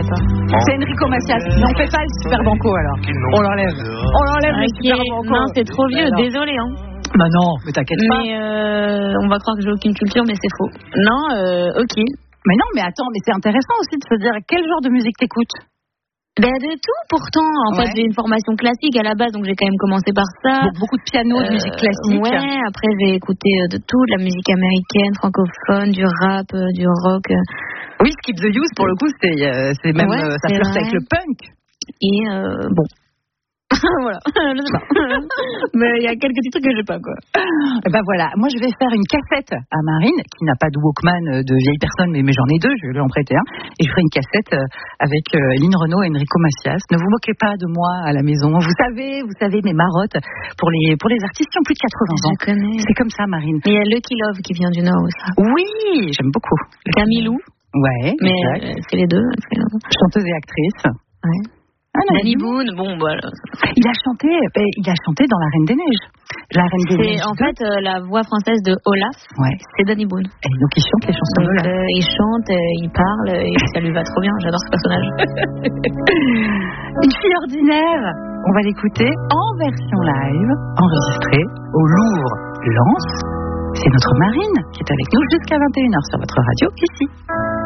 connais pas. C'est Enrico Macias. Mais on fait pas le Super Banco alors. On l'enlève. On l'enlève le Super Banco. Non, c'est trop vieux, désolé. Hein. Bah non, mais t'inquiète pas. Mais on va croire que j'ai aucune culture, mais c'est faux. Non, ok. Mais non, mais attends, mais c'est intéressant aussi de se dire quel genre de musique t'écoutes. Ben de tout pourtant. En fait, j'ai une formation classique à la base, donc j'ai quand même commencé par ça. Beaucoup de piano, de musique classique. Ouais, après j'ai écouté de tout, de la musique américaine, francophone, du rap, du rock. Oui, Skip the Youth, pour le coup, c'est même ça flirte avec le punk. Et bon. Voilà, je sais pas. Mais il y a quelques petits trucs que j'ai pas, quoi. Ben voilà, moi je vais faire une cassette à Marine, qui n'a pas de Walkman de vieille personne, mais j'en ai deux, je vais lui en prêter un. Et je ferai une cassette avec Lynn Renaud et Enrico Macias. Ne vous moquez pas de moi à la maison. Vous savez mes marottes pour les artistes qui ont plus de 80 ans. Je connais. C'est comme ça, Marine. Mais il y a Lucky Love qui vient du Nord aussi. Oui, j'aime beaucoup. Camilou. Ouais, mais c'est les deux. Chanteuse et actrice. Ouais. Danny Boone, bon voilà. Il a chanté dans La Reine des Neiges. La Reine des Neiges. En fait, la voix française de Olaf, c'est Danny Boone. Et donc il chante les chansons de Olaf. Il chante, il parle, et ça lui va trop bien. J'adore ce personnage. Une fille ordinaire. On va l'écouter en version live, enregistrée au Louvre Lens. C'est notre Marine qui est avec nous jusqu'à 21h sur votre radio ici.